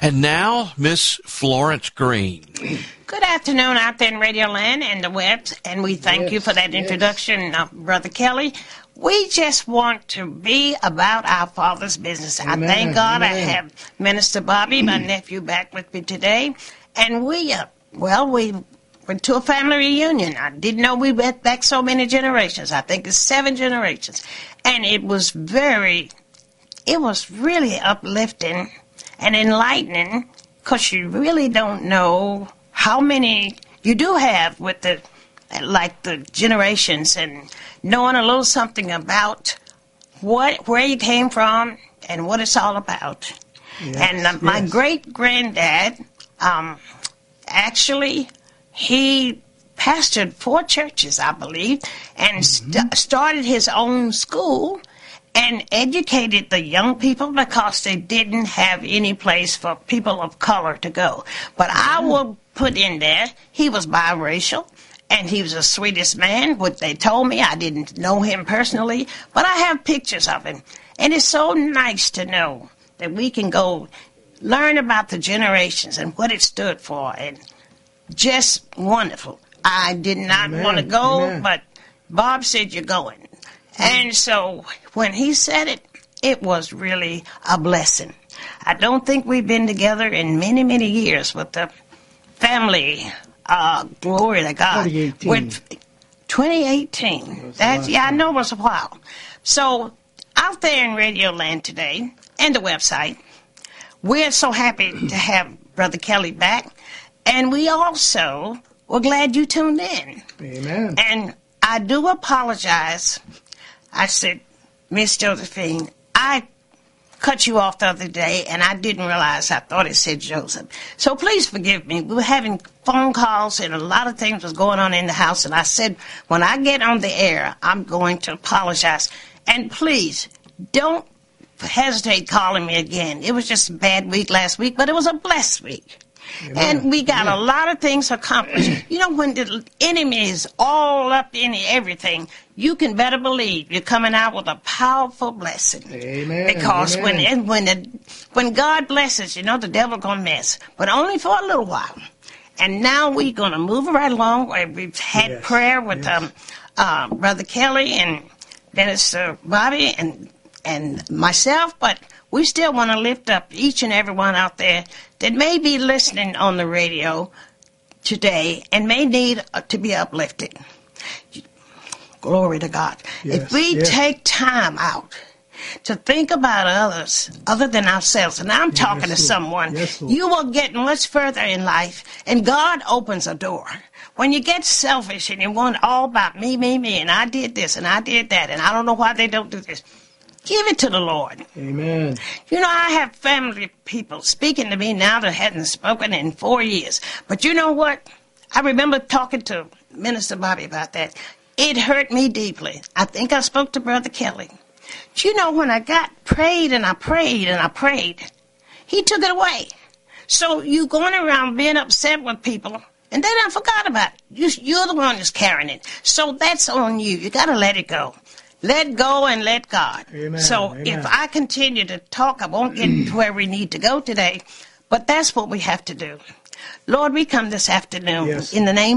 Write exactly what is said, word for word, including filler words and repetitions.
And now, Miss Florence Green. Good afternoon out there in Radio Land and the web, and we thank yes, you for that introduction, yes. uh, Brother Kelly. We just want to be about our Father's business. Amen. I thank God Amen. I have Minister Bobby, my nephew, back with me today. And we, uh, well, we went to a family reunion. I didn't know we went back so many generations. I think it's seven generations. And it was very, it was really uplifting and enlightening, because you really don't know how many you do have with the, like the generations, and knowing a little something about what, where you came from and what it's all about. Yes, and uh, my yes. great-granddad, um, actually, he pastored four churches, I believe, and mm-hmm. st- started his own school and educated the young people because they didn't have any place for people of color to go. But I will put in there, he was biracial, and he was the sweetest man. What they told me, I didn't know him personally, but I have pictures of him. And it's so nice to know that we can go learn about the generations and what it stood for, and just wonderful. I did not Amen. want to go, Amen. but Bob said, you're going. And so when he said it, it was really a blessing. I don't think we've been together in many, many years with the family. Uh, glory to God. twenty eighteen. With twenty eighteen. That's, yeah, I know it was a while. So out there in Radio Land today and the website, we're so happy to have Brother Kelly back. And we also were glad you tuned in. Amen. And I do apologize. I said, Miss Josephine, I cut you off the other day, and I didn't realize. I thought it said Joseph. So please forgive me. We were having phone calls, and a lot of things was going on in the house, and I said, when I get on the air, I'm going to apologize. And please, don't hesitate calling me again. It was just a bad week last week, but it was a blessed week. Amen. And we got Amen. a lot of things accomplished. You know, when the enemy is all up in everything, you can better believe you're coming out with a powerful blessing. Amen. Because Amen. when when the, when God blesses, you know, the devil gonna mess, but only for a little while. And now we're gonna move right along. We've had yes. prayer with yes. um, uh, Brother Kelly and Dennis uh, Bobby and and myself, but we still want to lift up each and every one out there that may be listening on the radio today and may need uh, to be uplifted. Glory to God. Yes, if we yes. take time out to think about others other than ourselves, and I'm talking yes, to someone, yes, you will get much further in life, and God opens a door. When you get selfish and you want all about me, me, me, and I did this and I did that, and I don't know why they don't do this, give it to the Lord. Amen. You know, I have family people speaking to me now that hadn't spoken in four years. But you know what? I remember talking to Minister Bobby about that. It hurt me deeply. I think I spoke to Brother Kelly. But you know, when I got prayed and I prayed and I prayed, he took it away. So you going around being upset with people, and they done forgot about it. You, you're the one that's carrying it. So that's on you. You got to let it go. Let go and let God. Amen, so amen. if I continue to talk, I won't get to where we need to go today. But that's what we have to do. Lord, we come this afternoon yes. in the name